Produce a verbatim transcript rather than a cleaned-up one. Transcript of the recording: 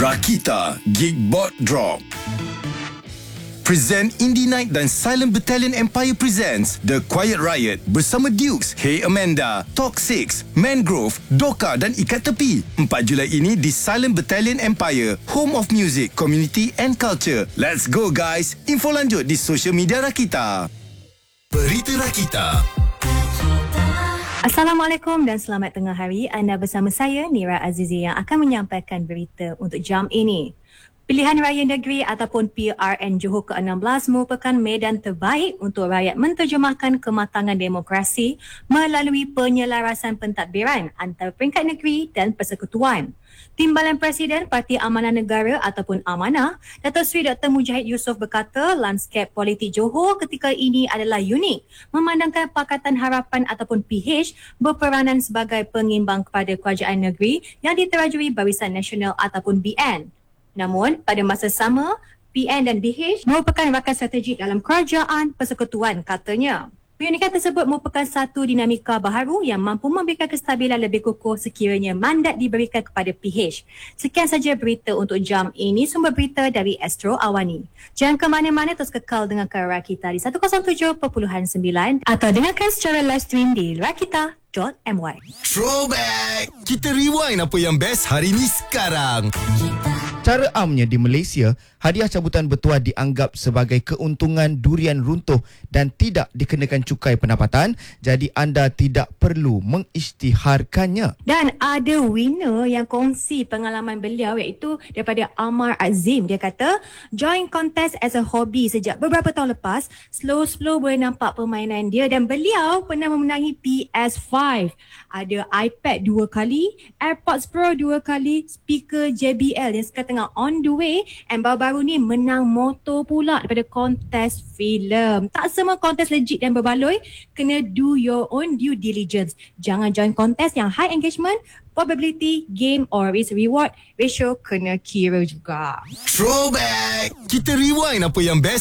Rakita Geekbot Drop. Present Indie Night dan Silent Battalion Empire presents The Quiet Riot bersama Dukes, Hey Amanda, Toxic, Mangrove, Doka dan Ikat Tepi. empat Julai ini di Silent Battalion Empire, Home of Music, Community and Culture. Let's go guys. Info lanjut di social media Rakita. Berita Rakita. Assalamualaikum dan selamat tengah hari. Anda bersama saya Nira Azizi yang akan menyampaikan berita untuk jam ini. Pilihan Raya Negeri ataupun P R N Johor ke enam belas merupakan medan terbaik untuk rakyat menterjemahkan kematangan demokrasi melalui penyelarasan pentadbiran antara peringkat negeri dan persekutuan. Timbalan Presiden Parti Amanah Negara ataupun Amanah, Datuk Seri Doktor Mujahid Yusof berkata lanskap politik Johor ketika ini adalah unik memandangkan Pakatan Harapan ataupun P H berperanan sebagai pengimbang kepada kerajaan negeri yang diterajui Barisan Nasional ataupun B N. Namun, pada masa sama, P N dan B H merupakan rakan strategik dalam kerajaan persekutuan, katanya. Keunikan tersebut merupakan satu dinamika baharu yang mampu memberikan kestabilan lebih kukuh sekiranya mandat diberikan kepada P H. Sekian saja berita untuk jam ini, sumber berita dari Astro Awani. Jangan ke mana-mana, terus kekal dengarkan Rakita di seratus tujuh perpuluhan sembilan atau dengarkan secara live stream di rakita dot my. Throwback. Kita rewind apa yang best hari ni sekarang. Cara amnya di Malaysia, hadiah cabutan bertuah dianggap sebagai keuntungan durian runtuh dan tidak dikenakan cukai pendapatan, jadi anda tidak perlu mengisytiharkannya. Dan ada winner yang kongsi pengalaman beliau iaitu daripada Amar Azim. Dia kata, join contest as a hobby sejak beberapa tahun lepas, slow-slow boleh nampak permainan dia dan beliau pernah memenangi P S five. Ada iPad dua kali, AirPods Pro dua kali, speaker J B L yang sekarang tengah on the way, and baru-baru ni menang motor pula daripada kontes filem. Tak semua kontes legit dan berbaloi, kena do your own due diligence. Jangan join kontes yang high engagement, probability, game or risk reward ratio kena kira juga. Throwback. Kita rewind apa yang best